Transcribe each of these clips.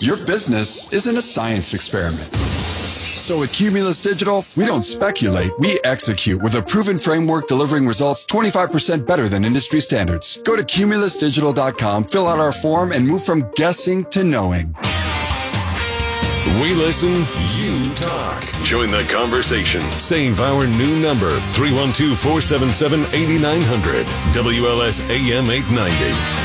Your business isn't a science experiment. So at Cumulus Digital, we don't speculate, we execute with a proven framework delivering results 25% better than industry standards. Go to cumulusdigital.com, fill out our form, and move from guessing to knowing. We listen, you talk. Join the conversation. Save our new number, 312-477-8900. WLS AM 890.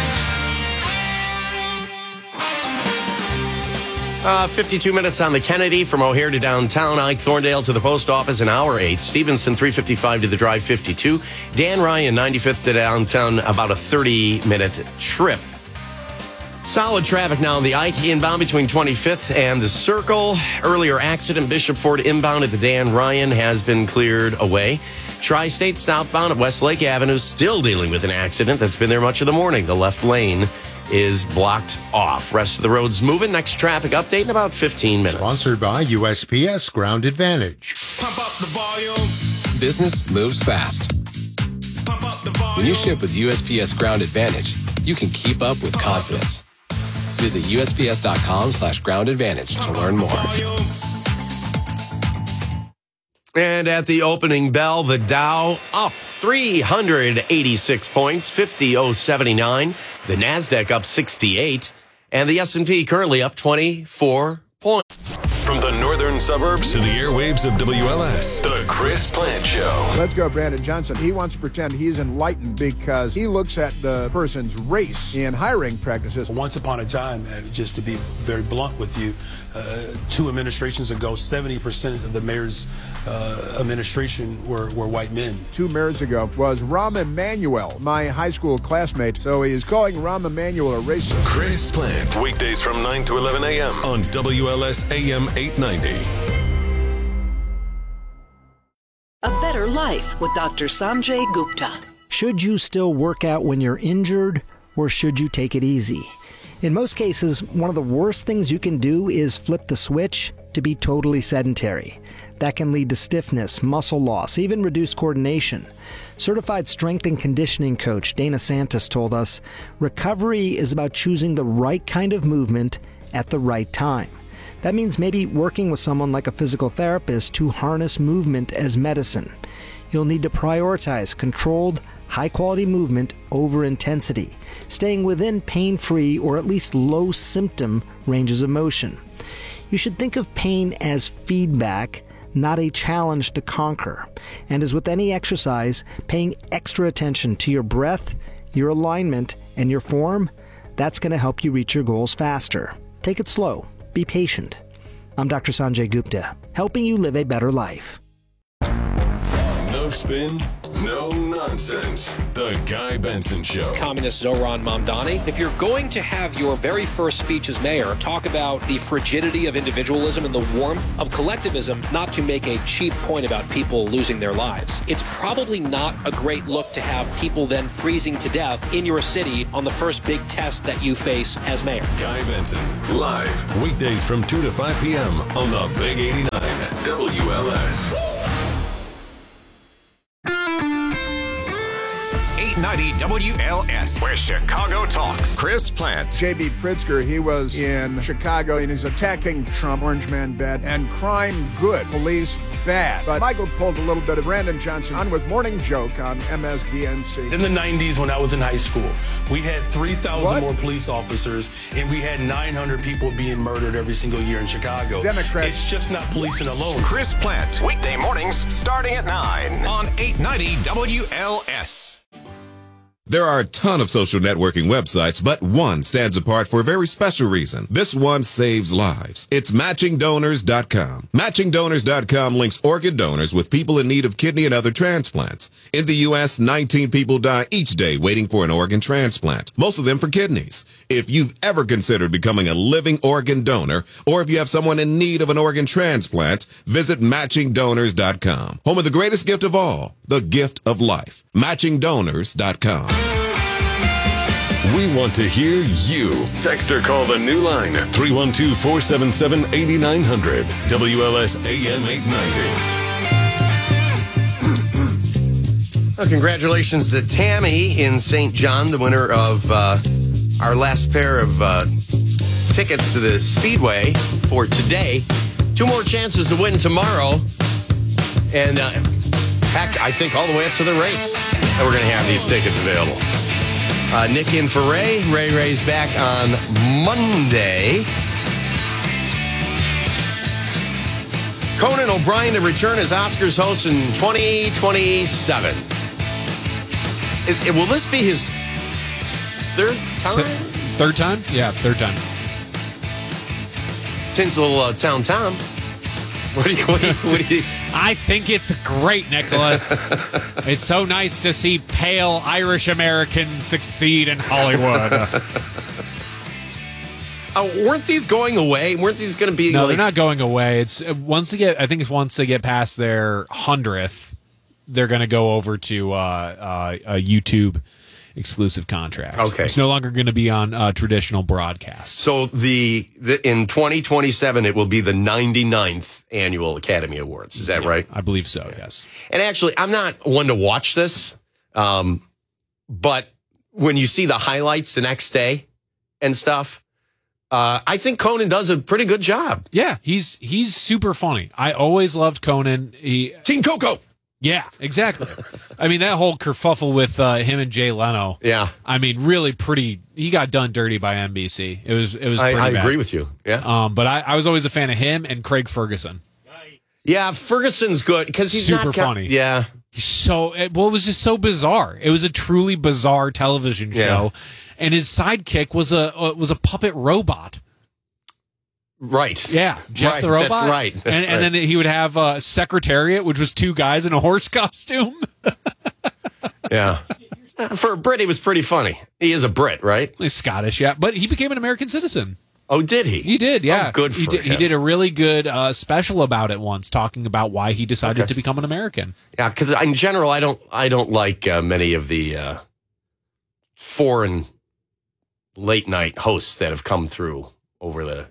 52 minutes on the Kennedy from O'Hare to downtown. Ike Thorndale to the post office in hour 8. Stevenson 355 to the Drive 52. Dan Ryan 95th to downtown, about a 30-minute trip. Solid traffic now on the Ike inbound between 25th and the Circle. Earlier accident, Bishop Ford inbound at the Dan Ryan has been cleared away. Tri-State southbound at Westlake Avenue still dealing with an accident that's been there much of the morning. The left lane is blocked off. Rest of the road's moving. Next traffic update in about 15 minutes. Sponsored by USPS Ground Advantage. Pump up the volume. Business moves fast. Pump up the volume. When you ship with USPS Ground Advantage, you can keep up with confidence. Visit USPS.com/Ground Advantage to learn more. And at the opening bell, the Dow up 386 points, 50,079. The NASDAQ up 68. And the S&P currently up 24 points. From the northern suburbs to the airwaves of WLS, the Chris Plant Show. Let's go, Brandon Johnson. He wants to pretend he's enlightened because he looks at the person's race in hiring practices. Once upon a time, just to be very blunt with you, 2 administrations ago, 70% of the mayor's administration were white men. 2 mayors ago was Rahm Emanuel, my high school classmate. So he is calling Rahm Emanuel a racist. Chris Plant, weekdays from 9 to 11 a.m. on WLS AM 890. A Better Life with Dr. Sanjay Gupta. Should you still work out when you're injured, or should you take it easy? In most cases, one of the worst things you can do is flip the switch to be totally sedentary. That can lead to stiffness, muscle loss, even reduced coordination. Certified strength and conditioning coach Dana Santos told us, recovery is about choosing the right kind of movement at the right time. That means maybe working with someone like a physical therapist to harness movement as medicine. You'll need to prioritize controlled, high-quality movement over intensity, staying within pain-free or at least low-symptom ranges of motion. You should think of pain as feedback, not a challenge to conquer. And as with any exercise, paying extra attention to your breath, your alignment, and your form, that's going to help you reach your goals faster. Take it slow. Be patient. I'm Dr. Sanjay Gupta, helping you live a better life. No spin, no nonsense. The Guy Benson Show. Communist Zohran Mamdani. If you're going to have your very first speech as mayor talk about the frigidity of individualism and the warmth of collectivism, not to make a cheap point about people losing their lives, it's probably not a great look to have people then freezing to death in your city on the first big test that you face as mayor. Guy Benson, live, weekdays from 2 to 5 p.m. on the Big 89 WLS. 890 WLS, where Chicago talks. Chris Plant. J.B. Pritzker, he was in Chicago and he's attacking Trump, Orange Man bad, and crime good, police bad. But Michael pulled a little bit of Brandon Johnson on with Morning Joke on MSDNC. In the 90s, when I was in high school, we had 3,000 more police officers, and we had 900 people being murdered every single year in Chicago. Democrats. It's just not policing alone. Chris Plant, weekday mornings starting at 9 on 890 WLS. There are a ton of social networking websites, but one stands apart for a very special reason. This one saves lives. It's MatchingDonors.com. MatchingDonors.com links organ donors with people in need of kidney and other transplants. In the U.S., 19 people die each day waiting for an organ transplant, most of them for kidneys. If you've ever considered becoming a living organ donor, or if you have someone in need of an organ transplant, visit MatchingDonors.com. Home of the greatest gift of all, the gift of life. MatchingDonors.com. We want to hear you. Text or call the new line, 312-477-8900. WLS AM 890. Well, congratulations to Tammy in St. John, the winner of our last pair of tickets to the Speedway for today. 2 more chances to win tomorrow. And heck, I think all the way up to the race that we're going to have these tickets available. Nick in for Ray. Ray's back on Monday. Conan O'Brien to return as Oscars host in 2027. Will this be his third time? Third time? Yeah, third time. Tinsel Town Tom. What do you? I think it's great, Nicholas. It's so nice to see pale Irish Americans succeed in Hollywood. Weren't these going away? Weren't these going to be? No, they're not going away. It's once they get past their 100th, they're going to go over to a YouTube exclusive contract. Okay, it's no longer going to be on traditional broadcast. So the in 2027, it will be the 99th annual Academy Awards. Is that right? I believe so. Yes. And actually, I'm not one to watch this, but when you see the highlights the next day and stuff. I think Conan does a pretty good job. Yeah, he's super funny. I always loved Conan. Team Coco. Yeah, exactly. I mean, that whole kerfuffle with him and Jay Leno. Yeah. I mean, really pretty. He got done dirty by NBC. It was pretty I bad. agree with you. Yeah. But I was always a fan of him and Craig Ferguson. Yeah, Ferguson's good because he's super not funny. Yeah. It was just so bizarre. It was a truly bizarre television show. Yeah. And his sidekick was a puppet robot. Right. Yeah. Jeff the robot. That's right. That's and then he would have Secretariat, which was 2 guys in a horse costume. Yeah. For a Brit, he was pretty funny. He is a Brit, right? He's Scottish, yeah. But he became an American citizen. Oh, did he? He did, yeah. Oh, good for him. He did a really good special about it once, talking about why he decided to become an American. Yeah, because in general, I don't like many of the foreign late night hosts that have come through over the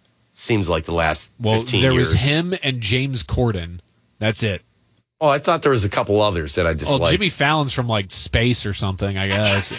last 15 years. There was him and James Corden. That's it. Oh, I thought there was a couple others that I disliked. Oh, Jimmy Fallon's from like space or something, I guess.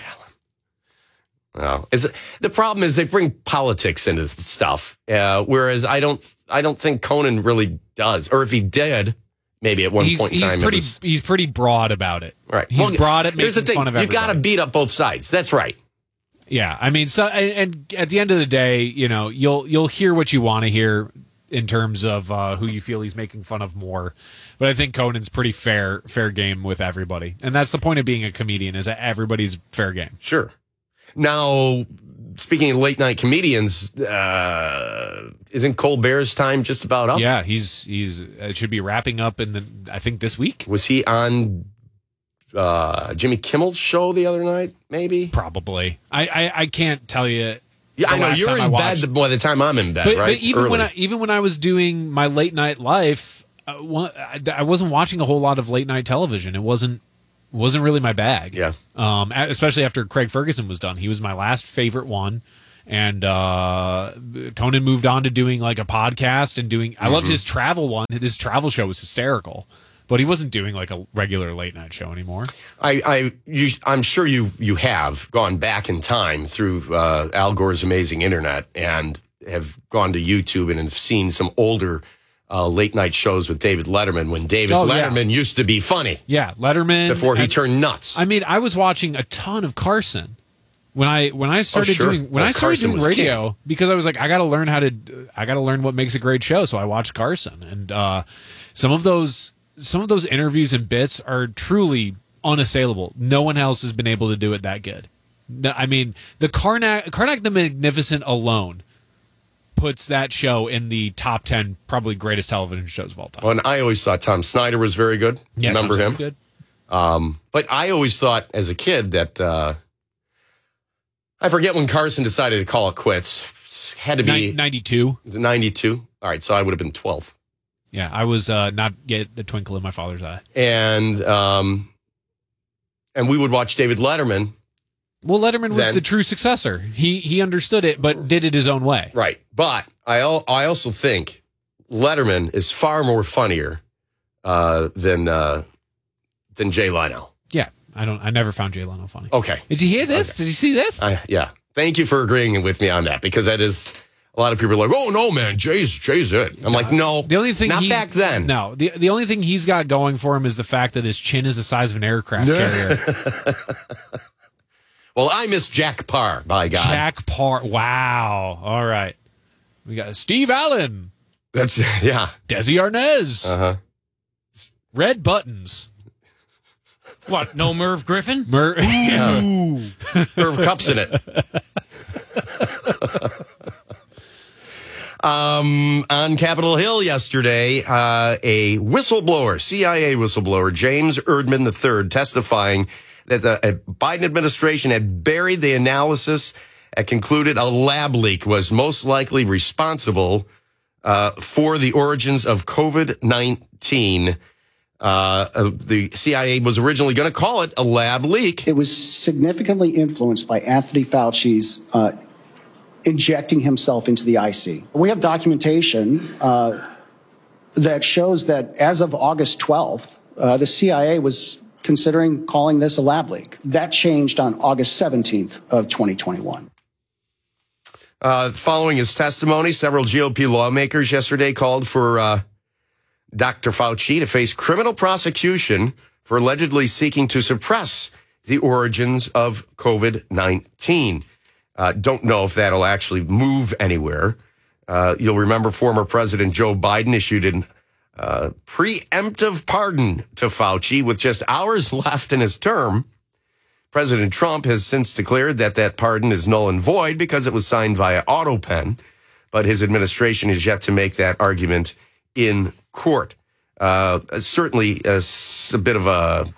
No. The problem is they bring politics into stuff, whereas I don't think Conan really does. Or if he did, maybe at one point in time. He's pretty broad about it. Right. He's broad at making fun of everybody. You got to beat up both sides. That's right. Yeah, I mean, so and at the end of the day, you'll hear what you want to hear in terms of who you feel he's making fun of more. But I think Conan's pretty fair game with everybody, and that's the point of being a comedian, is that everybody's fair game. Sure. Now, speaking of late night comedians, isn't Colbert's time just about up? Yeah, he's it should be wrapping up I think this week. Was he on Jimmy Kimmel's show the other night, maybe? Probably. I can't tell you. Yeah, I know you're in bed by the time I'm in bed, right? But even when I was doing my late night life, I wasn't watching a whole lot of late night television. It wasn't really my bag. Yeah. Especially after Craig Ferguson was done. He was my last favorite one. And Conan moved on to doing like a podcast and doing. I loved his travel one. His travel show was hysterical. But he wasn't doing like a regular late night show anymore. I'm sure you have gone back in time through Al Gore's amazing internet and have gone to YouTube and have seen some older late night shows with David Letterman when David Letterman used to be funny. Yeah, Letterman before he turned nuts. I mean, I was watching a ton of Carson when I started doing radio because I was like, I got to learn what makes a great show. So I watched Carson, and some of those interviews and bits are truly unassailable. No one else has been able to do it that good. I mean, the Karnak the Magnificent alone puts that show in the top 10 probably greatest television shows of all time. Well, and I always thought Tom Snyder was very good. Yeah, remember him? Good. But I always thought as a kid that I forget when Carson decided to call it quits. It had to be 92. Was it 92? All right, so I would have been 12. Yeah, I was not yet a twinkle in my father's eye. And we would watch David Letterman. Well, Letterman was the true successor. He understood it, but did it his own way. Right. But I also think Letterman is far more funnier than Jay Leno. Yeah, I never found Jay Leno funny. Okay. Did you hear this? Okay. Did you see this? Yeah. Thank you for agreeing with me on that, because that is a lot of people are like, oh, no, man, Jay's it. I'm like, no, the only thing not back then. No, the only thing he's got going for him is the fact that his chin is the size of an aircraft carrier. Well, I miss Jack Parr, by God. Jack Parr. Wow. All right. We got Steve Allen. That's, yeah. Desi Arnaz. Uh-huh. Red Buttons. What, no Merv Griffin? Merv Cup's in it. On Capitol Hill yesterday, a whistleblower, CIA whistleblower, James Erdman III, testifying that the Biden administration had buried the analysis and concluded a lab leak was most likely responsible for the origins of COVID-19. The CIA was originally going to call it a lab leak. It was significantly influenced by Anthony Fauci's injecting himself into the IC. We have documentation that shows that as of August 12th, the CIA was considering calling this a lab leak. That changed on August 17th of 2021. Following his testimony, several GOP lawmakers yesterday called for Dr. Fauci to face criminal prosecution for allegedly seeking to suppress the origins of COVID-19. Don't know if that'll actually move anywhere. You'll remember former President Joe Biden issued an preemptive pardon to Fauci with just hours left in his term. President Trump has since declared that that pardon is null and void because it was signed via AutoPen, but his administration is yet to make that argument in court. Certainly a bit of a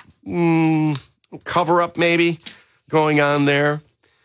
cover-up maybe going on there.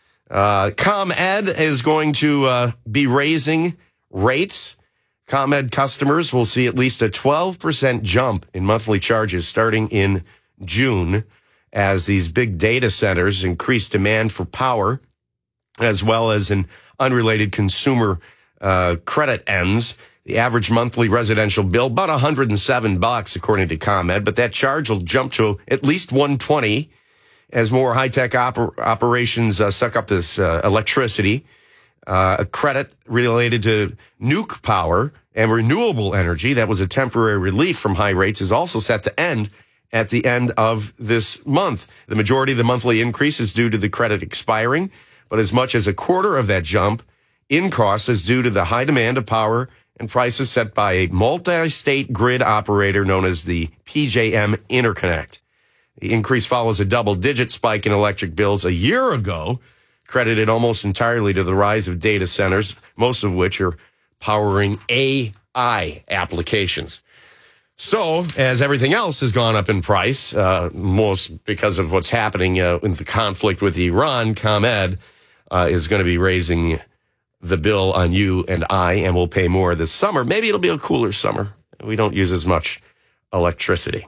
ComEd is going to be raising rates. ComEd customers will see at least a 12% jump in monthly charges starting in June as these big data centers increase demand for power, as well as an unrelated consumer credit ends. The average monthly residential bill, about $107, according to ComEd, but that charge will jump to at least $120 as more high-tech operations suck up this electricity. A credit related to nuke power and renewable energy that was a temporary relief from high rates is also set to end at the end of this month. The majority of the monthly increase is due to the credit expiring, but as much as a quarter of that jump in costs is due to the high demand of power and prices set by a multi-state grid operator known as the PJM Interconnect. The increase follows a double-digit spike in electric bills a year ago, credited almost entirely to the rise of data centers, most of which are powering AI applications. So, as everything else has gone up in price, most because of what's happening in the conflict with Iran, ComEd is going to be raising the bill on you and I, and we'll pay more this summer. Maybe it'll be a cooler summer. We don't use as much electricity.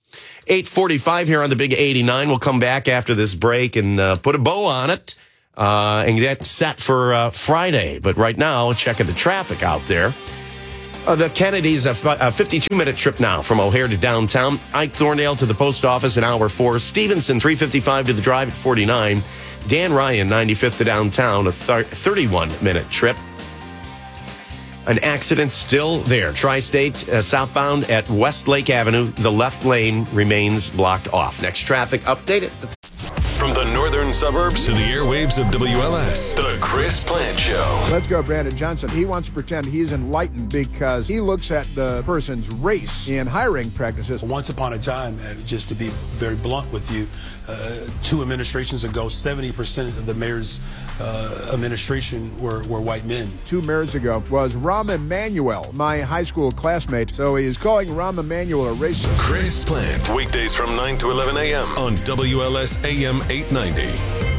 8:45 here on the Big 89. We'll come back after this break and put a bow on it and get set for Friday. But right now, checking the traffic out there. The Kennedys, a 52-minute trip now from O'Hare to downtown. Ike Thorndale to the post office in hour 4. Stevenson, 355 to the drive at 49. Dan Ryan, 95th to downtown, a 31-minute trip. An accident still there. Tri-State southbound at Westlake Avenue. The left lane remains blocked off. Next traffic update. From the northern suburbs to the airwaves of WLS, the Chris Plant Show. Let's go, Brandon Johnson. He wants to pretend he's enlightened because he looks at the person's race in hiring practices. Once upon a time, just to be very blunt with you, 2 administrations ago, 70% of the mayor's administration were white men. 2 mayors ago was Rahm Emanuel, my high school classmate. So he is calling Rahm Emanuel a racist. Chris Plant, weekdays from 9 to 11 a.m. on WLS AM 890.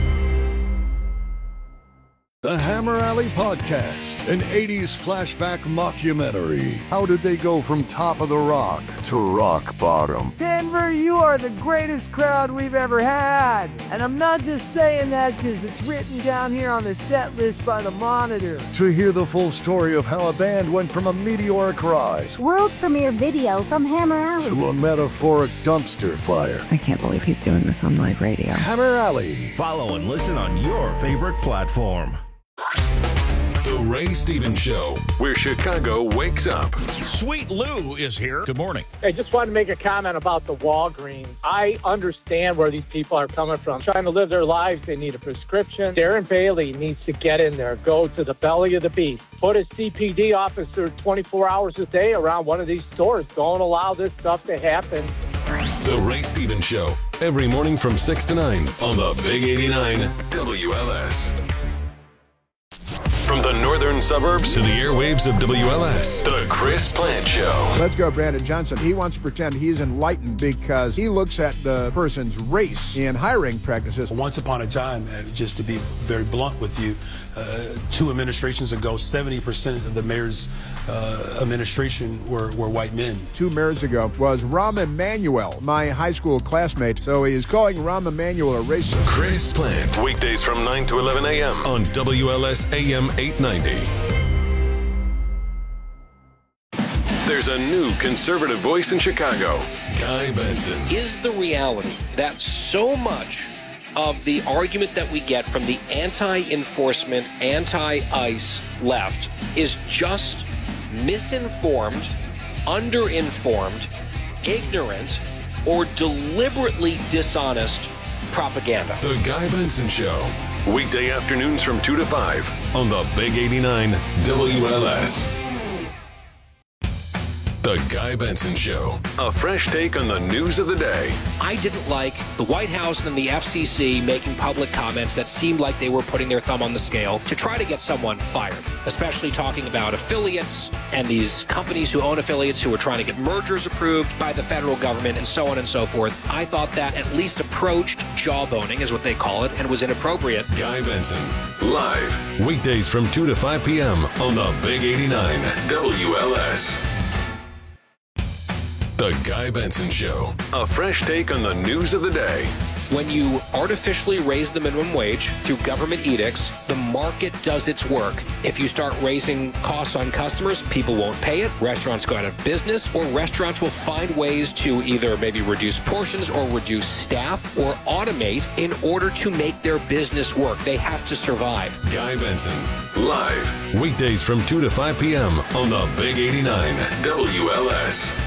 The Hammer Alley Podcast, an 80s flashback mockumentary. How did they go from top of the rock to rock bottom? Denver, you are the greatest crowd we've ever had. And I'm not just saying that because it's written down here on the set list by the Monitor. To hear the full story of how a band went from a meteoric rise, world premiere video from Hammer Alley, to a metaphoric dumpster fire. I can't believe he's doing this on live radio. Hammer Alley. Follow and listen on your favorite platform. The Ray Stevens Show, where Chicago wakes up. Sweet Lou is here. Good morning. I just wanted to make a comment about the Walgreens. I understand where these people are coming from. Trying to live their lives, they need a prescription. Darren Bailey needs to get in there, go to the belly of the beast. Put a CPD officer 24 hours a day around one of these stores. Don't allow this stuff to happen. The Ray Stevens Show, every morning from 6 to 9 on the Big 89 WLS. From the northern suburbs to the airwaves of WLS, the Chris Plant Show. Let's go, Brandon Johnson. He wants to pretend he's enlightened because he looks at the person's race in hiring practices. Once upon a time, just to be very blunt with you, 2 administrations ago, 70% of the mayor's administration were white men. 2 mayors ago was Rahm Emanuel, my high school classmate. So he is calling Rahm Emanuel a racist. Chris Plant, weekdays from 9 to 11 a.m. on WLS AM 890. There's a new conservative voice in Chicago, Guy Benson. Is the reality that so much of the argument that we get from the anti-enforcement, anti-ICE left is just misinformed, underinformed, ignorant, or deliberately dishonest propaganda? The Guy Benson Show. Weekday afternoons from 2 to 5 on the Big 89 WLS. The Guy Benson Show. A fresh take on the news of the day. I didn't like the White House and the FCC making public comments that seemed like they were putting their thumb on the scale to try to get someone fired, especially talking about affiliates and these companies who own affiliates who are trying to get mergers approved by the federal government and so on and so forth. I thought that at least approached jawboning, is what they call it, and was inappropriate. Guy Benson, live, weekdays from 2 to 5 p.m. on the Big 89 WLS. The Guy Benson Show. A fresh take on the news of the day. When you artificially raise the minimum wage through government edicts, the market does its work. If you start raising costs on customers, people won't pay it, restaurants go out of business, or restaurants will find ways to either maybe reduce portions or reduce staff or automate in order to make their business work. They have to survive. Guy Benson, live, weekdays from 2 to 5 p.m. on the Big 89 WLS.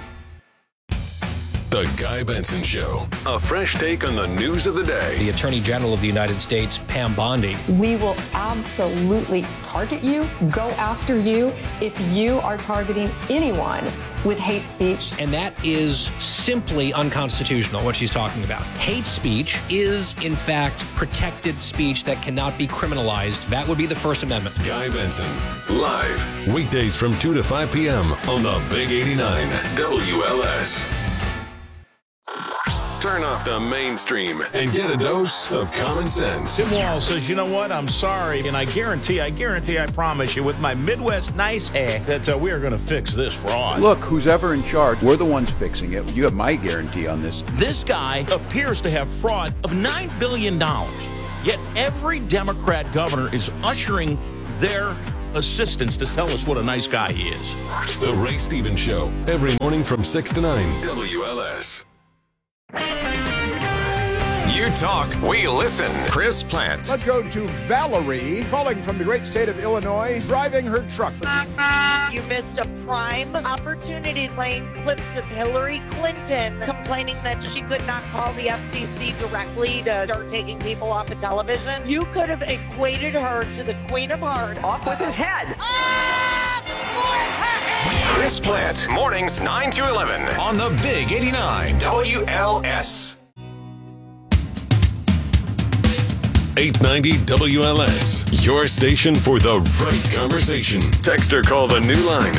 The Guy Benson Show. A fresh take on the news of the day. The Attorney General of the United States, Pam Bondi. We will absolutely target you, go after you, if you are targeting anyone with hate speech. And that is simply unconstitutional, what she's talking about. Hate speech is, in fact, protected speech that cannot be criminalized. That would be the First Amendment. Guy Benson, live, weekdays from 2 to 5 p.m. on the Big 89 WLS. Turn off the mainstream and get a dose of common sense. Tim Wall says, you know what? I'm sorry. And I guarantee, I promise you, with my Midwest nice hair, that we are going to fix this fraud. Look, who's ever in charge, we're the ones fixing it. You have my guarantee on this. This guy appears to have fraud of $9 billion. Yet every Democrat governor is ushering their assistants to tell us what a nice guy he is. The Ray Stevens Show, every morning from 6 to 9. WLS. You talk, we listen. Chris Plant. Let's go to Valerie, calling from the great state of Illinois, driving her truck. You missed a prime opportunity playing clips of Hillary Clinton complaining that she could not call the FCC directly to start taking people off of television. You could have equated her to the Queen of Hearts. Off with his head. Chris Plant, mornings 9 to 11 on the Big 89 WLS. 890 WLS, your station for the right conversation. Text or call the new line,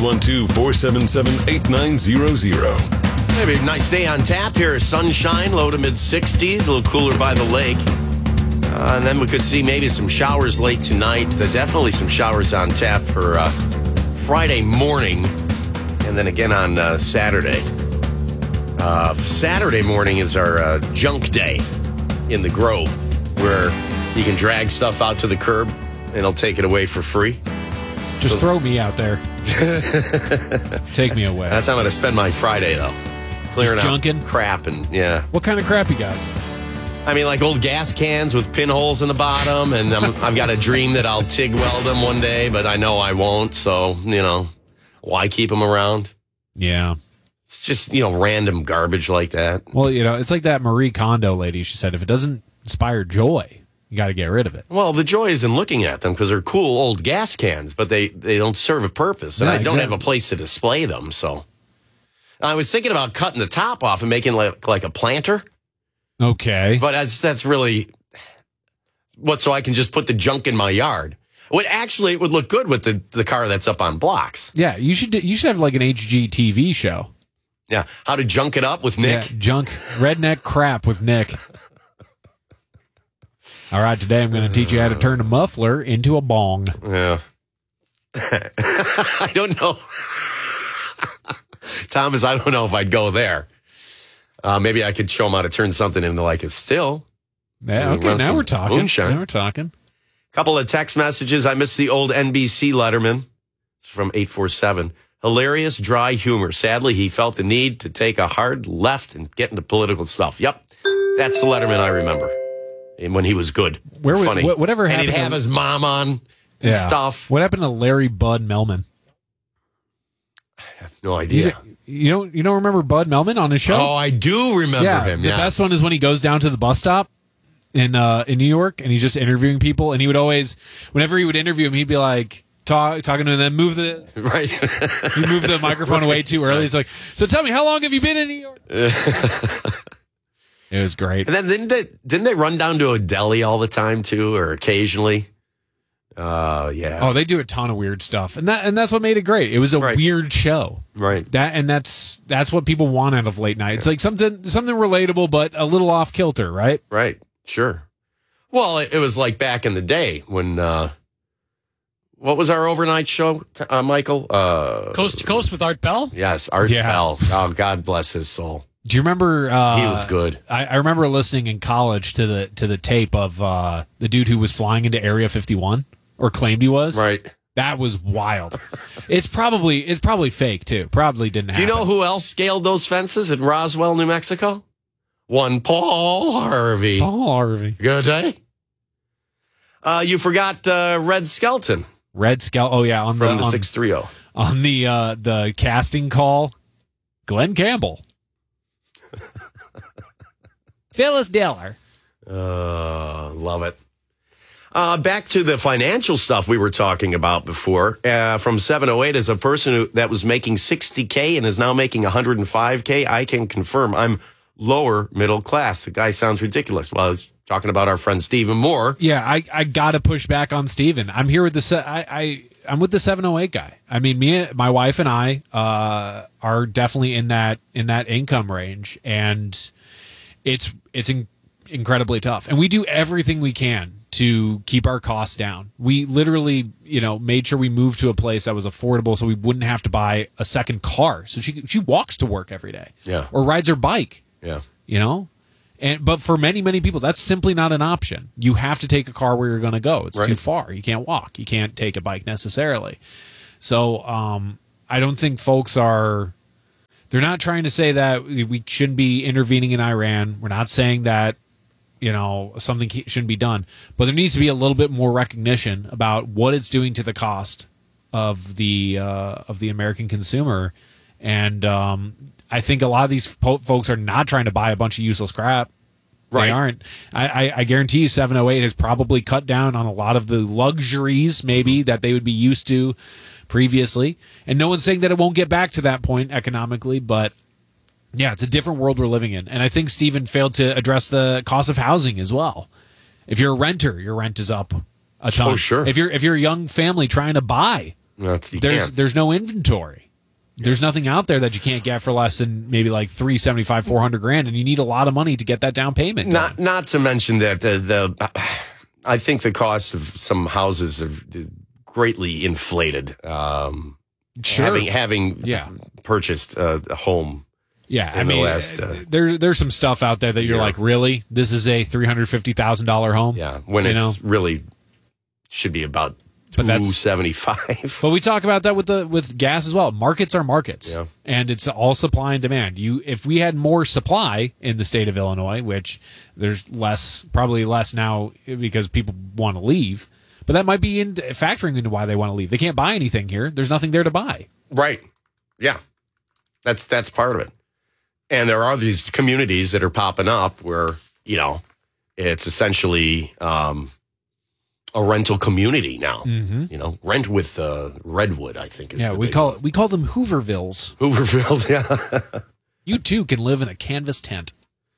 312-477-8900. Maybe a nice day on tap here. Sunshine, low to mid-60s, a little cooler by the lake. And then we could see maybe some showers late tonight. Definitely some showers on tap for Friday morning. And then again on Saturday. Saturday morning is our junk day in the Grove, where you can drag stuff out to the curb and it'll take it away for free. Just throw me out there. Take me away. That's how I'm going to spend my Friday, though. Clearing just out junking? Crap and, yeah. What kind of crap you got? I mean, like old gas cans with pinholes in the bottom, and I've got a dream that I'll TIG weld them one day, but I know I won't, so, why keep them around? Yeah. It's just, random garbage like that. Well, it's like that Marie Kondo lady. She said if it doesn't inspire joy, you got to get rid of it. Well, the joy is in looking at them because they're cool old gas cans, but they don't serve a purpose, and I don't have a place to display them, so. I was thinking about cutting the top off and making like a planter. Okay. But that's really so I can just put the junk in my yard. It would look good with the car that's up on blocks. Yeah, you should have like an HGTV show. Yeah, how to junk it up with Nick. Yeah, redneck crap with Nick. All right, today I'm going to teach you how to turn a muffler into a bong. Yeah. I don't know. Thomas, I don't know if I'd go there. Maybe I could show him how to turn something into like a still. Yeah, okay, now we're talking. Moonshine. Now we're talking. Couple of text messages. I missed the old NBC Letterman. It's from 847. Hilarious, dry humor. Sadly, he felt the need to take a hard left and get into political stuff. Yep, that's the Letterman I remember. And when he was good. Funny. Whatever happened? And he'd have his mom on and stuff. What happened to Larry Bud Melman? I have no idea. You don't remember Bud Melman on his show? Oh, I do remember him. The best one is when he goes down to the bus stop in New York and he's just interviewing people, and he would always, whenever he would interview him, he'd be like talking to him and then move the microphone away too early. He's like, "So tell me, how long have you been in New York?" It was great. And then didn't they run down to a deli all the time too, or occasionally? Yeah. Oh, they do a ton of weird stuff, and that's what made it great. It was a weird show, right? That's what people want out of late night. It's like something relatable, but a little off kilter, right? Right. Sure. Well, it was like back in the day when what was our overnight show, Michael? Coast to Coast with Art Bell. Yes, Art Bell. Oh, God bless his soul. Do you remember? He was good. I remember listening in college to the tape of the dude who was flying into Area 51. Or claimed he was. Right. That was wild. It's probably fake too. Probably didn't happen. You know who else scaled those fences in Roswell, New Mexico? One Paul Harvey. Paul Harvey. Good day. You forgot Red Skelton. Red Skelton. Oh yeah, from the 630. On the casting call, Glenn Campbell. Phyllis Diller. Love it. Back to the financial stuff we were talking about before. From 708, as a person that was making $60K and is now making $105K, I can confirm I'm lower middle class. The guy sounds ridiculous. Well, I was talking about our friend Stephen Moore. Yeah, I got to push back on Stephen. I'm here with I'm with the 708 guy. I mean, my wife and I are definitely in that income range, and it's incredibly tough. And we do everything we can to keep our costs down. We literally, made sure we moved to a place that was affordable so we wouldn't have to buy a second car. So she walks to work every day. Yeah. Or rides her bike. Yeah. But for many, many people, that's simply not an option. You have to take a car where you're going to go. It's too far. You can't walk. You can't take a bike necessarily. So I don't think folks they're not trying to say that we shouldn't be intervening in Iran. We're not saying that something shouldn't be done, but there needs to be a little bit more recognition about what it's doing to the cost of the American consumer. And I think a lot of these folks are not trying to buy a bunch of useless crap. Right. They aren't. I guarantee you 708 has probably cut down on a lot of the luxuries maybe that they would be used to previously. And no one's saying that it won't get back to that point economically, but yeah, it's a different world we're living in. And I think Stephen failed to address the cost of housing as well. If you're a renter, your rent is up a ton. Oh, sure. If you're a young family trying to buy, there's no inventory. Yeah. There's nothing out there that you can't get for less than maybe like $375,000, $400,000, and you need a lot of money to get that down payment. Not to mention that I think the cost of some houses have greatly inflated. Sure. Having purchased a home. Yeah, I mean, there's some stuff out there that you're like, really? This is a $350,000 home? Yeah, when it's really should be about $2.75. But we talk about that with gas as well. Markets are markets, and it's all supply and demand. If we had more supply in the state of Illinois, which there's probably less now because people want to leave, but that might be factoring into why they want to leave. They can't buy anything here. There's nothing there to buy. Right. Yeah. That's part of it. And there are these communities that are popping up where, it's essentially a rental community now. Mm-hmm. Rent with Redwood, I think is we call them Hoovervilles. Hoovervilles, yeah. You too can live in a canvas tent.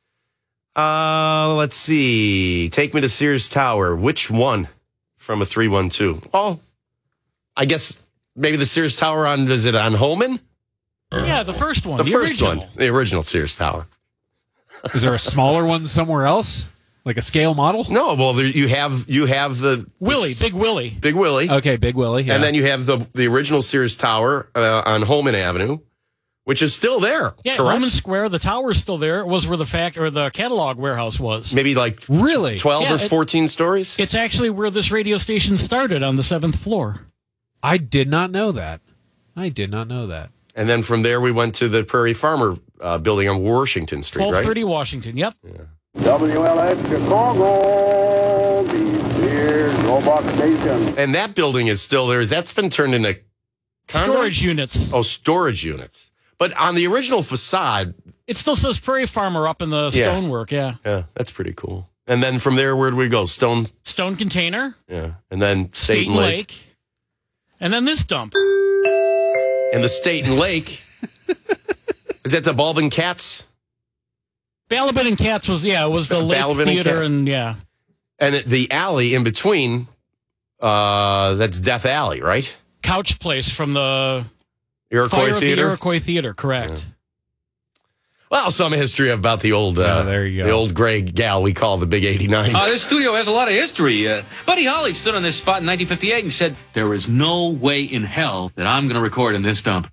Let's see. Take me to Sears Tower. Which one from a 312? Oh, I guess maybe the Sears Tower is it on Holman? Yeah, the first one. The original. One. The original Sears Tower. Is there a smaller one somewhere else? Like a scale model? No, well, you have the Big Willie. Big Willie. Okay, Big Willie. Yeah. And then you have the original Sears Tower on Holman Avenue, which is still there. Yeah, correct? Holman Square, the tower is still there. It was where the catalog warehouse was. Maybe like really 12 or 14 stories. It's actually where this radio station started on the 7th floor. I did not know that. And then from there we went to the Prairie Farmer building on Washington Street, 1230 Washington. Yep. Yeah. WLS Chicago, the Sears Roebuck Station. And that building is still there. That's been turned into storage units. Oh, storage units. But on the original facade, it still says Prairie Farmer up in the stonework. Yeah, that's pretty cool. And then from there, where do we go? Stone Container. Yeah, and then State Lake, and then this dump. And the State and Lake. Is that the Bulb and Cats? Balabin and Cats was the Lake Balabin Theater and the alley in between. That's Death Alley, right? Couch Place from the Iroquois Theater. The Iroquois Theater, correct. Yeah. Well, some history about the old, there you go. The old gray gal we call the Big 89. This studio has a lot of history. Buddy Holly stood on this spot in 1958 and said, "There is no way in hell that I'm going to record in this dump."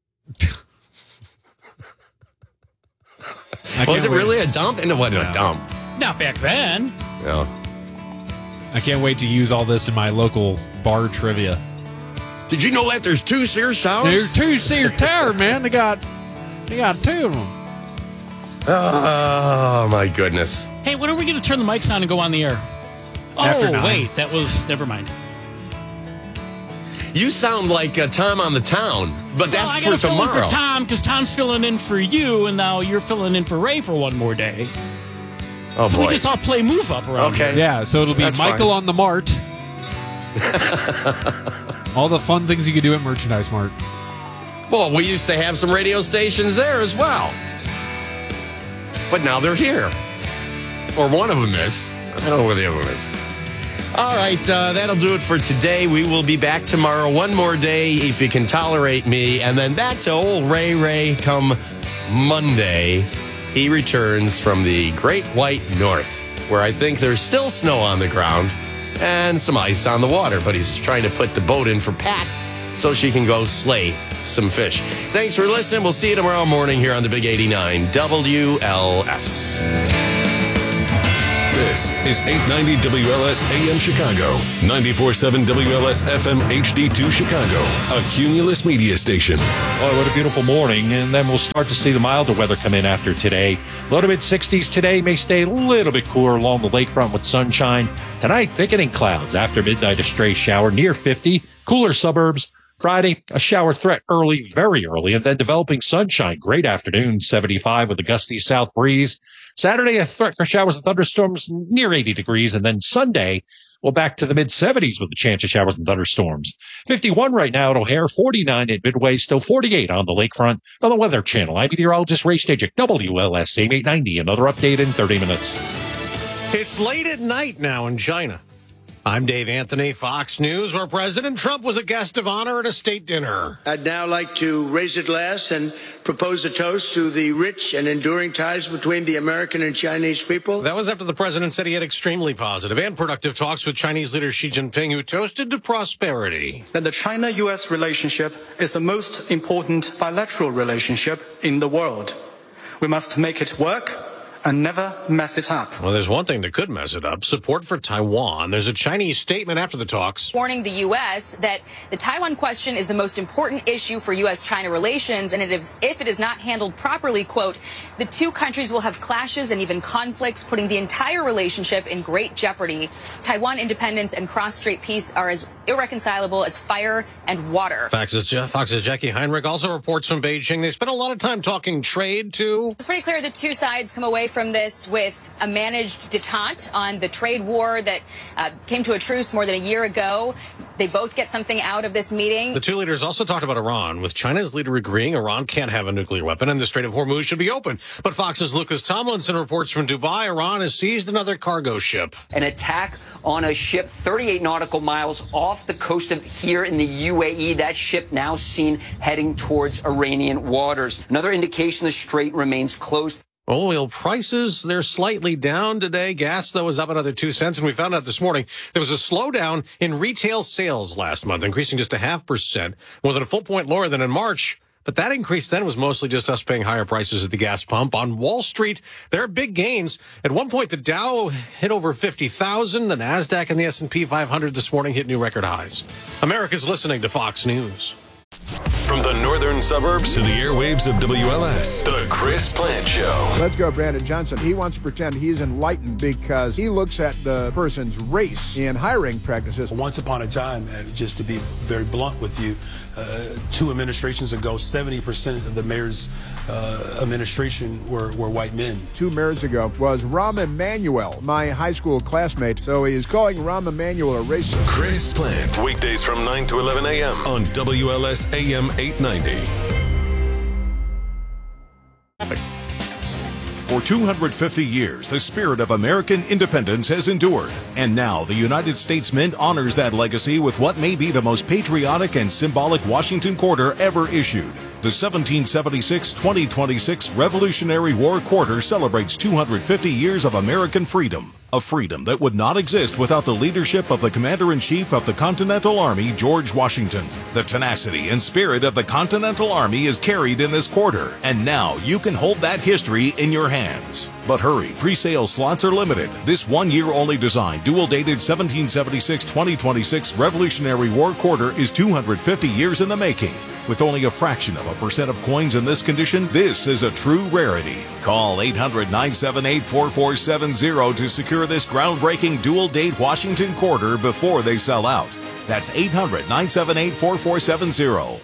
Was it really a dump? And it wasn't a dump. Not back then. No. I can't wait to use all this in my local bar trivia. Did you know that there's 2 Sears Towers? There's 2 Sears Towers, man. They got 2 of them. Oh, my goodness. Hey, when are we going to turn the mics on and go on the air? Wait, that was, never mind. You sound like Tom on the Town, but that's for tomorrow. Fill in for Tom, because Tom's filling in for you, and now you're filling in for Ray for one more day. Oh, so boy. we just all play move up around here. Yeah, so it'll be That's Michael fine. on the Mart. All the fun things you could do at Merchandise Mart. Well, we used to have some radio stations there as well. But now they're here. Or one of them is. I don't know where the other one is. All right, that'll do it for today. We will be back tomorrow. One more day, if you can tolerate me. And then back to old Ray come Monday. He returns from the Great White North, where I think there's still snow on the ground and some ice on the water. But he's trying to put the boat in for Pat so she can go slay some fish. Thanks for listening. We'll see you tomorrow morning here on the Big 89 WLS. This is 890 WLS AM Chicago, 94.7 WLS FM HD2 Chicago, a Cumulus media station. Oh, what a beautiful morning, and then we'll start to see the milder weather come in after today. Low to mid-60s today, may stay a little bit cooler along the lakefront with sunshine. Tonight, thickening clouds. After midnight, a stray shower near 50. Cooler suburbs. Friday, a shower threat early, very early, and then developing sunshine. Great afternoon, 75 with a gusty south breeze. Saturday, a threat for showers and thunderstorms near 80 degrees. And then Sunday, well, back to the mid-70s with a chance of showers and thunderstorms. 51 right now at O'Hare, 49 at Midway, still 48 on the lakefront. On the Weather Channel, I'm meteorologist Ray Stajic, WLS, AM 890. Another update in 30 minutes. It's late at night now in China. I'm Dave Anthony, Fox News, where President Trump was a guest of honor at a state dinner. I'd now like to raise a glass and propose a toast to the rich and enduring ties between the American and Chinese people. That was after the president said he had extremely positive and productive talks with Chinese leader Xi Jinping, who toasted to prosperity. That the China-U.S. relationship is the most important bilateral relationship in the world. We must make it work and never mess it up. Well, there's one thing that could mess it up: support for Taiwan. There's a Chinese statement after the talks warning the U.S. that the Taiwan question is the most important issue for U.S.-China relations, and if it is not handled properly, quote, the two countries will have clashes and even conflicts, putting the entire relationship in great jeopardy. Taiwan independence and cross-strait peace are as irreconcilable as fire and water. Fox's Jackie Heinrich also reports from Beijing. They spent a lot of time talking trade, too. It's pretty clear the two sides come away from this with a managed detente on the trade war that came to a truce more than a year ago. They both get something out of this meeting. The two leaders also talked about Iran, with China's leader agreeing Iran can't have a nuclear weapon and the Strait of Hormuz should be open. But Fox's Lucas Tomlinson reports from Dubai, Iran has seized another cargo ship. An attack on a ship 38 nautical miles off the coast of here in the UAE. That ship now seen heading towards Iranian waters. Another indication the strait remains closed. Oil prices, they're slightly down today. Gas, though, is up another 2 cents. And we found out this morning there was a slowdown in retail sales last month, increasing just 0.5%, more than a full point lower than in March. But that increase then was mostly just us paying higher prices at the gas pump. On Wall Street, there are big gains. At one point, the Dow hit over 50,000. The NASDAQ and the S&P 500 this morning hit new record highs. America's listening to Fox News. From the northern suburbs to the airwaves of WLS, the Chris Plant Show. Let's go, Brandon Johnson. He wants to pretend he's enlightened because he looks at the person's race in hiring practices. Once upon a time, just to be very blunt with you, 2 administrations ago, 70% of the mayor's administration were white men. 2 mayors ago was Rahm Emanuel, my high school classmate. So he is calling Rahm Emanuel a racist. Chris Plant, weekdays from 9 to 11 a.m. on WLS AM 890. For 250 years, the spirit of American independence has endured. And now, the United States Mint honors that legacy with what may be the most patriotic and symbolic Washington Quarter ever issued. The 1776-2026 Revolutionary War Quarter celebrates 250 years of American freedom. A freedom that would not exist without the leadership of the Commander-in-Chief of the Continental Army, George Washington. The tenacity and spirit of the Continental Army is carried in this quarter, and now you can hold that history in your hands. But hurry, pre-sale slots are limited. This one-year-only design, dual-dated 1776-2026 Revolutionary War Quarter is 250 years in the making. With only a fraction of a percent of coins in this condition, this is a true rarity. Call 800-978-4470 to secure this groundbreaking dual-date Washington Quarter before they sell out. That's 800-978-4470.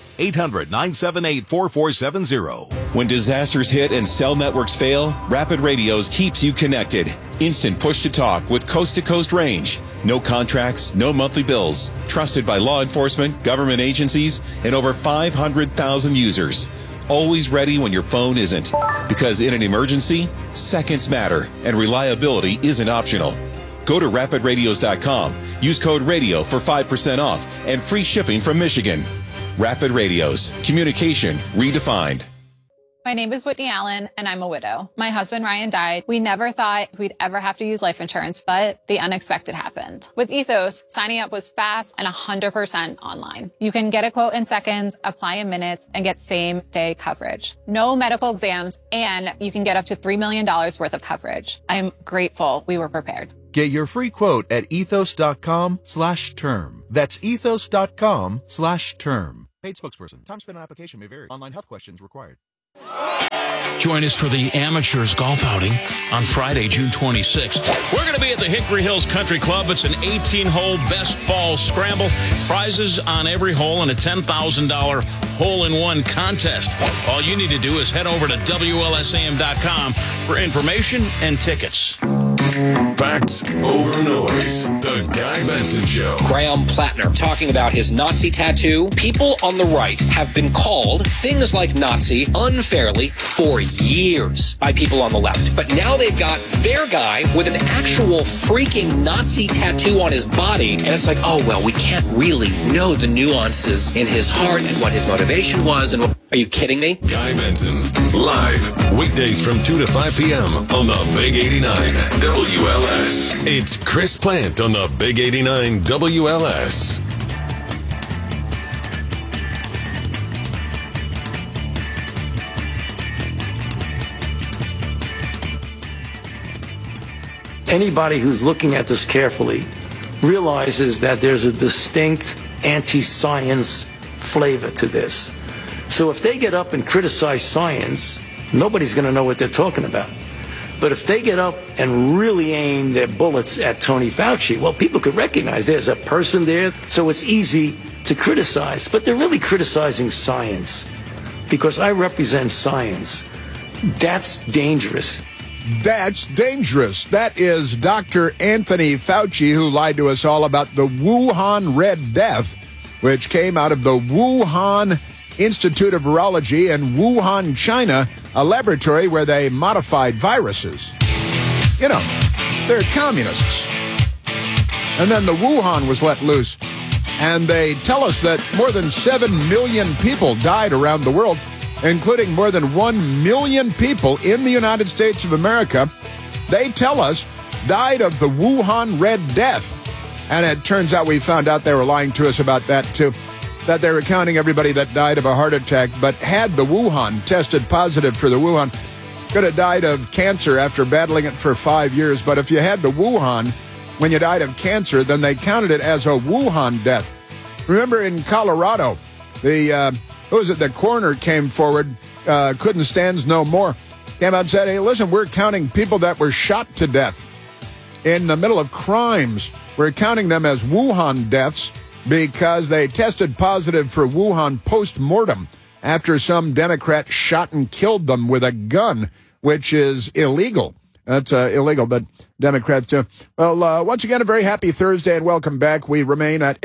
800-978-4470. When disasters hit and cell networks fail, Rapid Radios keeps you connected. Instant push-to-talk with coast-to-coast range. No contracts, no monthly bills. Trusted by law enforcement, government agencies, and over 500,000 users. Always ready when your phone isn't. Because in an emergency, seconds matter, and reliability isn't optional. Go to rapidradios.com. Use code RADIO for 5% off and free shipping from Michigan. Rapid Radios. Communication redefined. My name is Whitney Allen, and I'm a widow. My husband, Ryan, died. We never thought we'd ever have to use life insurance, but the unexpected happened. With Ethos, signing up was fast and 100% online. You can get a quote in seconds, apply in minutes, and get same-day coverage. No medical exams, and you can get up to $3 million worth of coverage. I'm grateful we were prepared. Get your free quote at ethos.com/term. That's ethos.com/term. Paid spokesperson. Time spent on application may vary. Online health questions required. Join us for the Amateurs Golf Outing on Friday, June 26th. We're going to be at the Hickory Hills Country Club. It's an 18-hole best ball scramble. Prizes on every hole and a $10,000 hole-in-one contest. All you need to do is head over to WLSAM.com for information and tickets. Facts over noise. The Guy Benson Show. Graham Plattner talking about his Nazi tattoo. People on the right have been called things like Nazi unfairly for years by people on the left. But now they've got their guy with an actual freaking Nazi tattoo on his body. And it's like, oh, well, we can't really know the nuances in his heart and what his motivation was. And are you kidding me? Guy Benson, live, weekdays from 2 to 5 p.m. on the Big 89 WLS. It's Chris Plant on the Big 89 WLS. anybody who's looking at this carefully realizes that there's a distinct anti-science flavor to this. So if they get up and criticize science, nobody's going to know what they're talking about. But if they get up and really aim their bullets at Tony Fauci, well, people could recognize there's a person there, so it's easy to criticize. But they're really criticizing science because I represent science. That's dangerous. That's dangerous. That is Dr. Anthony Fauci, who lied to us all about the Wuhan Red Death, which came out of the Wuhan Institute of Virology in Wuhan, China, a laboratory where they modified viruses. You know, they're communists. And then the Wuhan was let loose. And they tell us that more than 7 million people died around the world, including more than 1 million people in the United States of America. They tell us died of the Wuhan Red Death. And it turns out we found out they were lying to us about that, too. That they were counting everybody that died of a heart attack, but had the Wuhan, tested positive for the Wuhan, could have died of cancer after battling it for 5 years. But if you had the Wuhan when you died of cancer, then they counted it as a Wuhan death. Remember in Colorado, the coroner came forward, couldn't stand no more, came out and said, hey, listen, we're counting people that were shot to death in the middle of crimes. We're counting them as Wuhan deaths because they tested positive for Wuhan post-mortem after some Democrat shot and killed them with a gun, which is illegal. That's illegal, but Democrats do. Well, once again, a very happy Thursday and welcome back. We remain at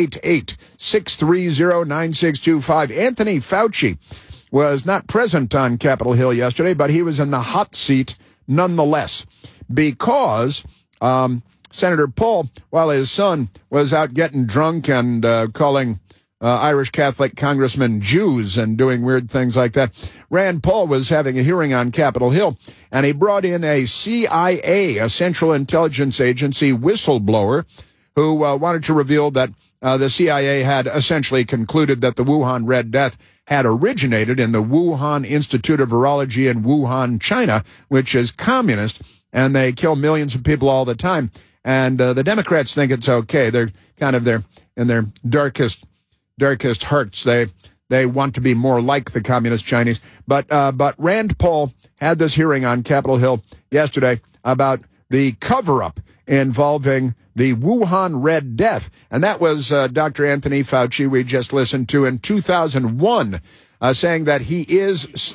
888-630-9625. Anthony Fauci was not present on Capitol Hill yesterday, but he was in the hot seat nonetheless because Senator Paul, while his son was out getting drunk and calling Irish Catholic congressmen Jews and doing weird things like that, Rand Paul was having a hearing on Capitol Hill, and he brought in a CIA, a Central Intelligence Agency whistleblower, who wanted to reveal that the CIA had essentially concluded that the Wuhan Red Death had originated in the Wuhan Institute of Virology in Wuhan, China, which is communist, and they kill millions of people all the time. And the Democrats think it's okay. They're kind of in their darkest hearts. They want to be more like the communist Chinese. But Rand Paul had this hearing on Capitol Hill yesterday about the cover-up involving the Wuhan Red Death. And that was Dr. Anthony Fauci we just listened to in 2001, saying that he is,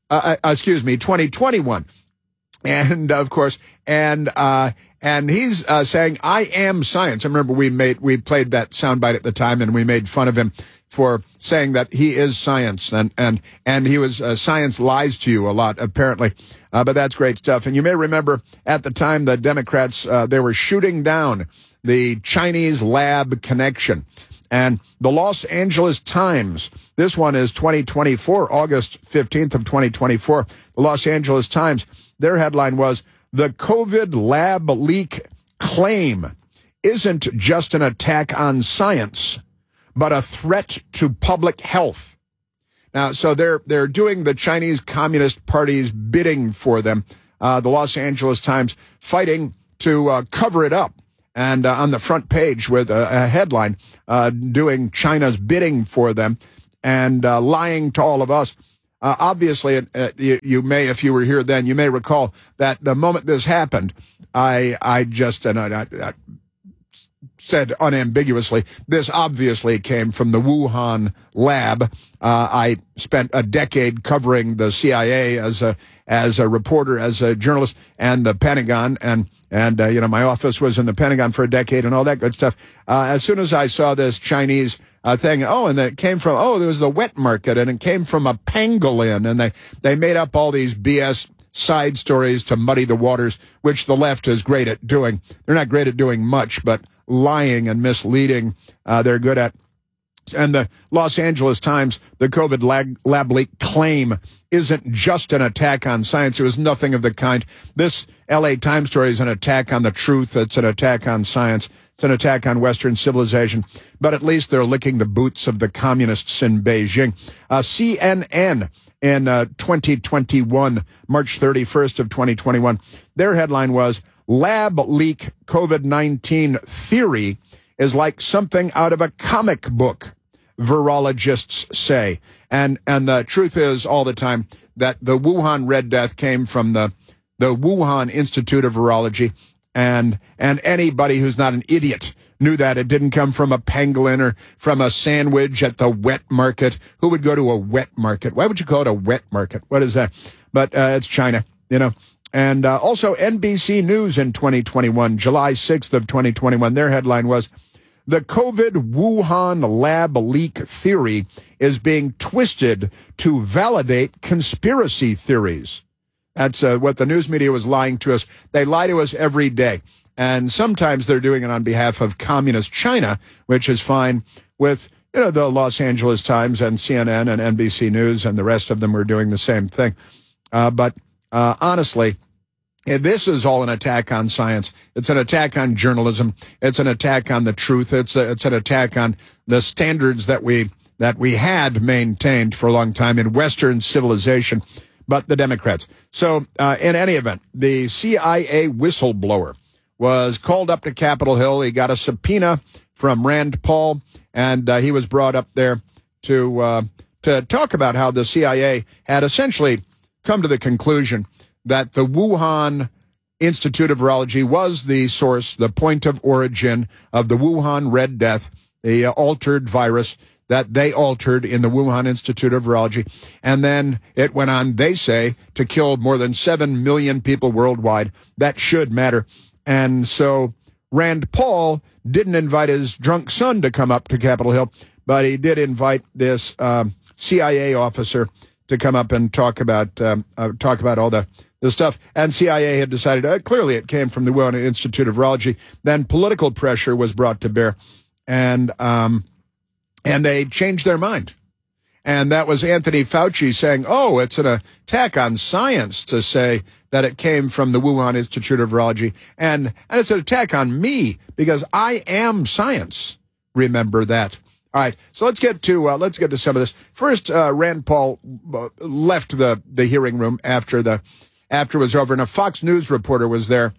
2021. And, of course, and he's saying, I am science. I remember we played that soundbite at the time, and we made fun of him for saying that he is science. And he was, science lies to you a lot, apparently. But that's great stuff. And you may remember at the time the Democrats, they were shooting down the Chinese lab connection. And the Los Angeles Times, this one is 2024, August 15th of 2024. The Los Angeles Times, their headline was, "The COVID lab leak claim isn't just an attack on science, but a threat to public health." Now, so they're doing the Chinese Communist Party's bidding for them. The Los Angeles Times fighting to cover it up. And on the front page with a headline, doing China's bidding for them and lying to all of us. Obviously, you may, if you were here then, you may recall that the moment this happened, I said unambiguously, this obviously came from the Wuhan lab. I spent a decade covering the CIA as a reporter, as a journalist, and the Pentagon, and my office was in the Pentagon for a decade and all that good stuff. As soon as I saw this Chinese thing, and it came from, there was the wet market, and it came from a pangolin, and they made up all these BS side stories to muddy the waters, which the left is great at doing. They're not great at doing much, but lying and misleading, they're good at. And the Los Angeles Times, the COVID lab leak claim isn't just an attack on science. It was nothing of the kind. This LA Times story is an attack on the truth. It's an attack on science. It's an attack on Western civilization. But at least they're licking the boots of the communists in Beijing. CNN in 2021, March 31st of 2021, their headline was, lab leak COVID-19 theory is like something out of a comic book, virologists say. And the truth is all the time that the Wuhan Red Death came from the Wuhan Institute of Virology, and anybody who's not an idiot knew that. It didn't come from a pangolin or from a sandwich at the wet market. Who would go to a wet market? Why would you call it a wet market? What is that? But it's China, you know. And also NBC News in 2021, July 6th of 2021, their headline was, "The COVID Wuhan lab leak theory is being twisted to validate conspiracy theories." That's what the news media was lying to us. They lie to us every day. And sometimes they're doing it on behalf of communist China, which is fine with, you know, the Los Angeles Times and CNN and NBC News, and the rest of them are doing the same thing. But honestly, this is all an attack on science. It's an attack on journalism. It's an attack on the truth. It's an attack on the standards that we had maintained for a long time in Western civilization. But the Democrats. So in any event, the CIA whistleblower was called up to Capitol Hill. He got a subpoena from Rand Paul, and he was brought up there to talk about how the CIA had essentially come to the conclusion that the Wuhan Institute of Virology was the source, the point of origin of the Wuhan Red Death, the altered virus that they altered in the Wuhan Institute of Virology. And then it went on, they say, to kill more than 7 million people worldwide. That should matter. And so Rand Paul didn't invite his drunk son to come up to Capitol Hill, but he did invite this CIA officer to come up and talk about all the stuff. And CIA had decided, clearly it came from the Wuhan Institute of Virology. Then political pressure was brought to bear, and they changed their mind. And that was Anthony Fauci saying, oh, it's an attack on science to say that it came from the Wuhan Institute of Virology. And it's an attack on me because I am science. Remember that. All right, so let's get to some of this. First, Rand Paul left the hearing room after it was over, and a Fox News reporter was there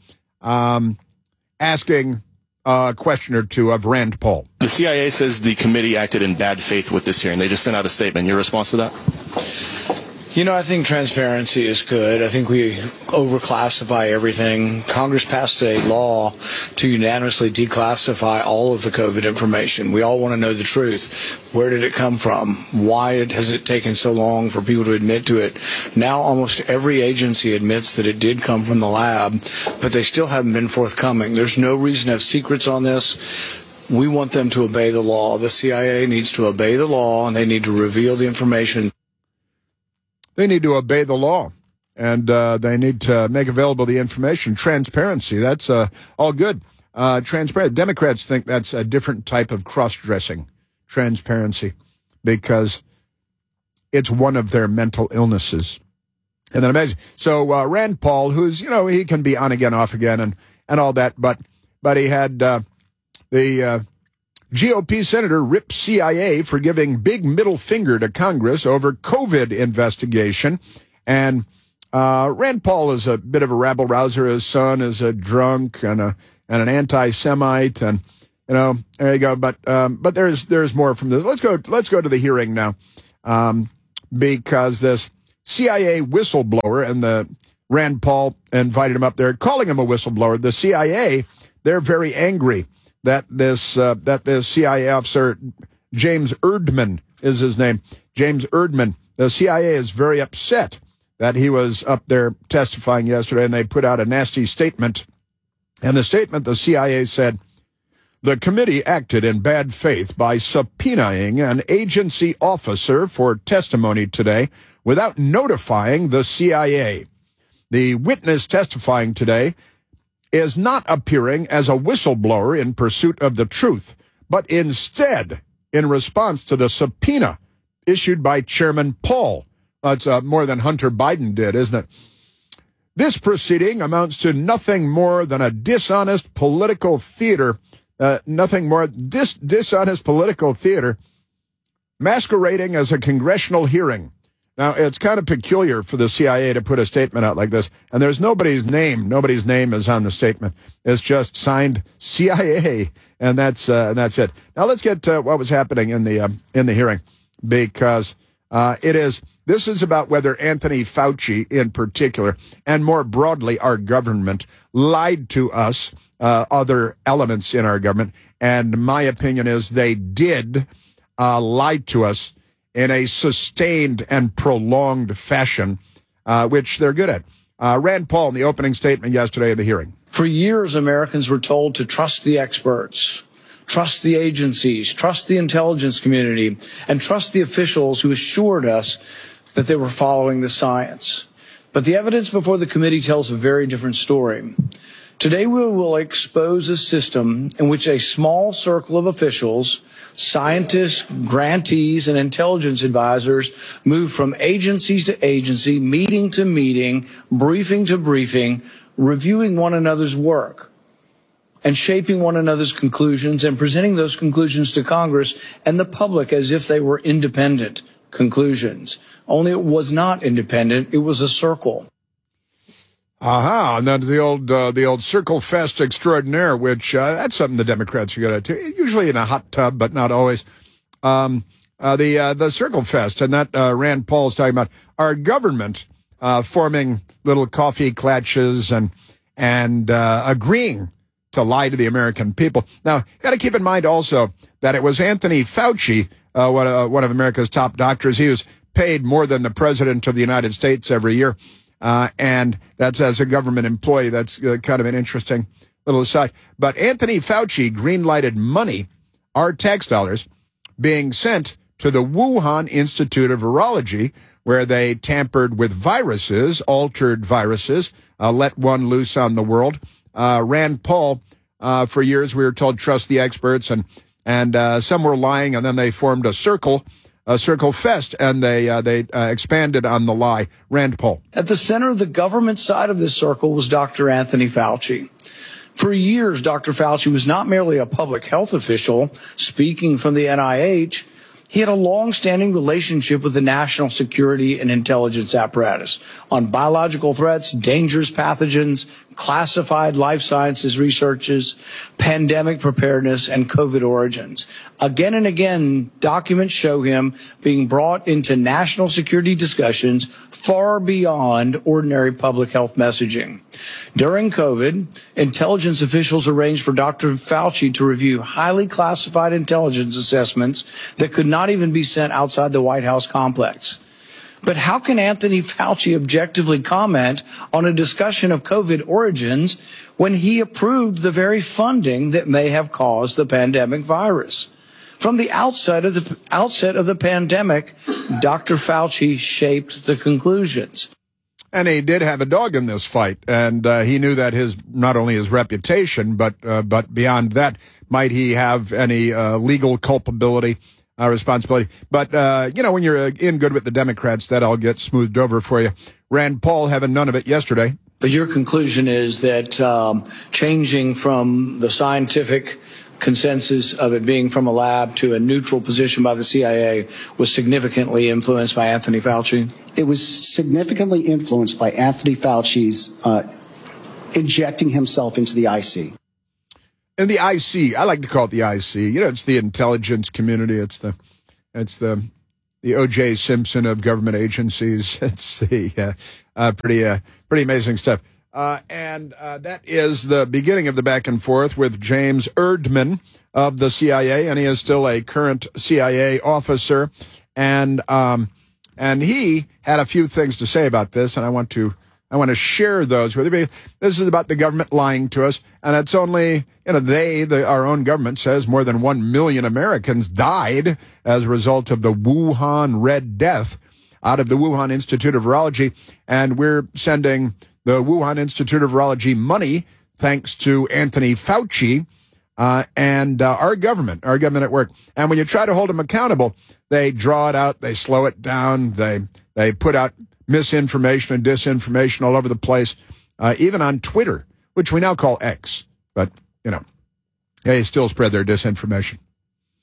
asking a question or two of Rand Paul. The CIA says the committee acted in bad faith with this hearing. They just sent out a statement. Your response to that? You know, I think transparency is good. I think we overclassify everything. Congress passed a law to unanimously declassify all of the COVID information. We all want to know the truth. Where did it come from? Why has it taken so long for people to admit to it? Now almost every agency admits that it did come from the lab, but they still haven't been forthcoming. There's no reason to have secrets on this. We want them to obey the law. The CIA needs to obey the law, and they need to reveal the information. They need to obey the law, and they need to make available the information. Transparency, that's all good. Transparent. Democrats think that's a different type of cross-dressing, transparency, because it's one of their mental illnesses. And then amazing. So Rand Paul, who's, you know, he can be on again, off again, and all that, but he had the GOP senator ripped CIA for giving big middle finger to Congress over COVID investigation. And Rand Paul is a bit of a rabble-rouser. His son is a drunk and an anti-Semite. And, you know, there you go. But there's more from this. Let's go to the hearing now, because this CIA whistleblower, and the Rand Paul invited him up there, calling him a whistleblower. The CIA, they're very angry that this CIA officer, James Erdman is his name, James Erdman, the CIA is very upset that he was up there testifying yesterday, and they put out a nasty statement. And the statement, the CIA said, the committee acted in bad faith by subpoenaing an agency officer for testimony today without notifying the CIA. The witness testifying today is not appearing as a whistleblower in pursuit of the truth, but instead in response to the subpoena issued by Chairman Paul. That's more than Hunter Biden did, isn't it? This proceeding amounts to nothing more than a dishonest political theater, dishonest political theater masquerading as a congressional hearing. Now, it's kind of peculiar for the CIA to put a statement out like this, and there's nobody's name. Nobody's name is on the statement. It's just signed CIA, and that's it. Now, let's get to what was happening in the hearing, because this is about whether Anthony Fauci in particular, and more broadly our government, lied to us, other elements in our government, and my opinion is they did lie to us in a sustained and prolonged fashion, which they're good at. Rand Paul in the opening statement yesterday in the hearing. For years, Americans were told to trust the experts, trust the agencies, trust the intelligence community, and trust the officials who assured us that they were following the science. But the evidence before the committee tells a very different story. Today, we will expose a system in which a small circle of officials, scientists, grantees, and intelligence advisors move from agencies to agency, meeting to meeting, briefing to briefing, reviewing one another's work, and shaping one another's conclusions and presenting those conclusions to Congress and the public as if they were independent conclusions. Only it was not independent. It was a circle. Aha, and that's the old Circle Fest extraordinaire, which that's something the Democrats are good at too. Usually in a hot tub, but not always. The Circle Fest, and that Rand Paul's talking about our government forming little coffee klatches and agreeing to lie to the American people. Now, you got to keep in mind also that it was Anthony Fauci, one of America's top doctors. He was paid more than the president of the United States every year. And that's as a government employee. That's kind of an interesting little aside. But Anthony Fauci green-lighted money, our tax dollars, being sent to the Wuhan Institute of Virology, where they tampered with viruses, altered viruses, let one loose on the world. Rand Paul, for years we were told trust the experts, and some were lying, and then they formed a Circle Fest, and they expanded on the lie. Rand Paul. At the center of the government side of this circle was Dr. Anthony Fauci. For years, Dr. Fauci was not merely a public health official speaking from the NIH. He had a long-standing relationship with the national security and intelligence apparatus on biological threats, dangerous pathogens, classified life sciences researches, pandemic preparedness, and COVID origins. Again and again, documents show him being brought into national security discussions far beyond ordinary public health messaging. During COVID, intelligence officials arranged for Dr. Fauci to review highly classified intelligence assessments that could not even be sent outside the White House complex. But how can Anthony Fauci objectively comment on a discussion of COVID origins when he approved the very funding that may have caused the pandemic virus? From the outset of the pandemic, Dr. Fauci shaped the conclusions. And he did have a dog in this fight, and he knew that not only his reputation, but beyond that, might he have any legal culpability, responsibility. But, when you're in good with the Democrats, that all gets smoothed over for you. Rand Paul having none of it yesterday. But your conclusion is that changing from the scientific consensus of it being from a lab to a neutral position by the CIA was significantly influenced by Anthony Fauci? It was significantly influenced by Anthony Fauci's injecting himself into the IC. And the IC, I like to call it the IC. It's the intelligence community. It's the O.J. Simpson of government agencies. It's the pretty amazing stuff. And that is the beginning of the back and forth with James Erdman of the CIA, and he is still a current CIA officer. And he had a few things to say about this, and I want to share those with you. This is about the government lying to us, and it's only, our own government says more than 1 million Americans died as a result of the Wuhan Red Death out of the Wuhan Institute of Virology, and we're sending the Wuhan Institute of Virology money thanks to Anthony Fauci and our government at work. And when you try to hold them accountable, they draw it out, they slow it down, they put out misinformation and disinformation all over the place, even on Twitter, which we now call X. But, they still spread their disinformation.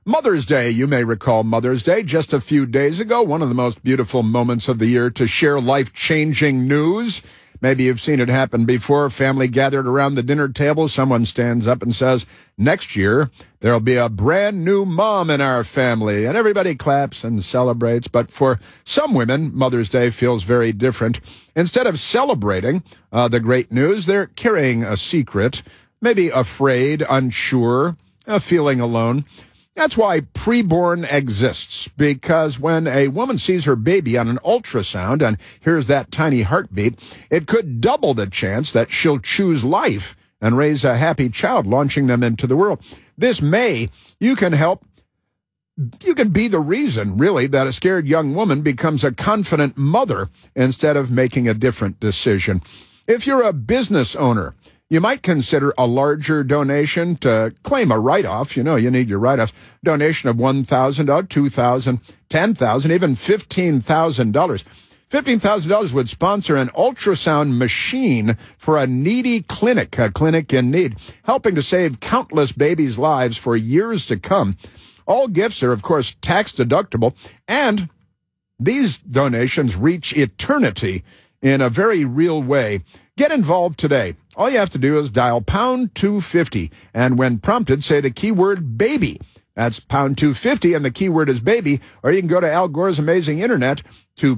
Mother's Day, you may recall Mother's Day just a few days ago, one of the most beautiful moments of the year to share life-changing news. Maybe you've seen it happen before. Family gathered around the dinner table. Someone stands up and says, next year, there'll be a brand new mom in our family. And everybody claps and celebrates. But for some women, Mother's Day feels very different. Instead of celebrating the great news, they're carrying a secret, maybe afraid, unsure, feeling alone. That's why preborn exists, because when a woman sees her baby on an ultrasound and hears that tiny heartbeat, it could double the chance that she'll choose life and raise a happy child, launching them into the world. This May, you can be the reason, really, that a scared young woman becomes a confident mother instead of making a different decision. If you're a business owner, you might consider a larger donation to claim a write-off. You know, you need your write-offs. Donation of $1,000, $2,000, $10,000, even $15,000. $15,000 would sponsor an ultrasound machine for a needy clinic, a clinic in need, helping to save countless babies' lives for years to come. All gifts are, of course, tax deductible, and these donations reach eternity in a very real way. Get involved today. All you have to do is dial pound 250, and when prompted, say the keyword baby. That's pound 250, and the keyword is baby, or you can go to Al Gore's amazing internet to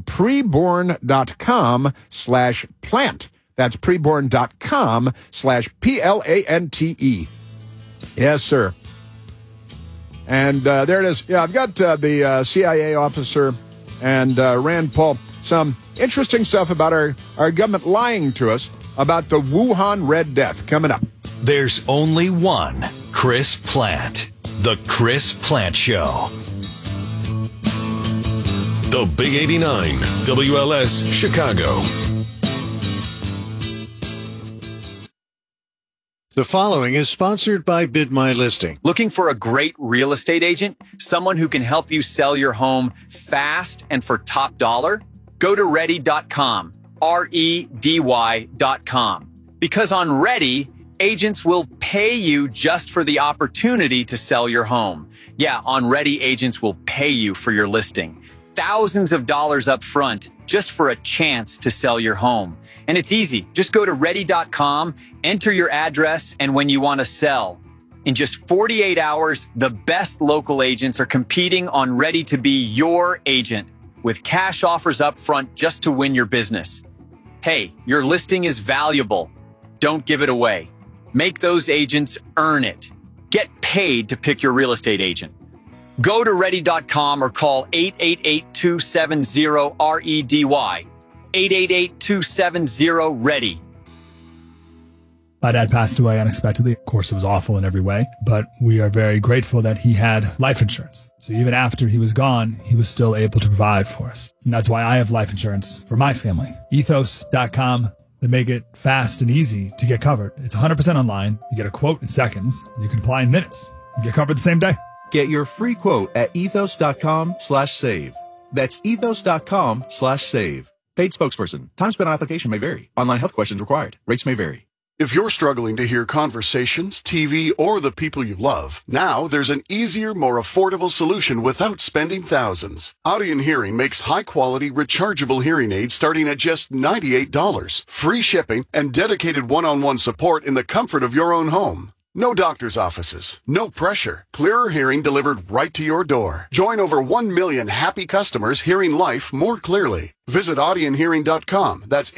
preborn.com/plant. That's preborn.com/PLANTE. Yes, sir. And there it is. Yeah, I've got the CIA officer and Rand Paul. Some interesting stuff about our government lying to us about the Wuhan Red Death coming up. There's only one Chris Plant. The Chris Plant Show. The Big 89, WLS, Chicago. The following is sponsored by Bid My Listing. Looking for a great real estate agent? Someone who can help you sell your home fast and for top dollar? Go to Ready.com, REDY.com. Because on Ready, agents will pay you just for the opportunity to sell your home. Yeah, on Ready, agents will pay you for your listing. Thousands of dollars up front just for a chance to sell your home. And it's easy. Just go to Ready.com, enter your address, and when you want to sell. In just 48 hours, the best local agents are competing on Ready to be your agent, with cash offers up front just to win your business. Hey, your listing is valuable. Don't give it away. Make those agents earn it. Get paid to pick your real estate agent. Go to Ready.com or call 888-270-REDY. 888-270-READY. My dad passed away unexpectedly. Of course, it was awful in every way, but we are very grateful that he had life insurance. So even after he was gone, he was still able to provide for us. And that's why I have life insurance for my family. Ethos.com. They make it fast and easy to get covered. It's 100% online. You get a quote in seconds. And you can apply in minutes. You get covered the same day. Get your free quote at ethos.com/save. That's ethos.com/save. Paid spokesperson. Time spent on application may vary. Online health questions required. Rates may vary. If you're struggling to hear conversations, TV, or the people you love, now there's an easier, more affordable solution without spending thousands. Audien Hearing makes high-quality, rechargeable hearing aids starting at just $98, free shipping, and dedicated one-on-one support in the comfort of your own home. No doctor's offices, no pressure, clearer hearing delivered right to your door. Join over 1 million happy customers hearing life more clearly. Visit AudienHearing.com. That's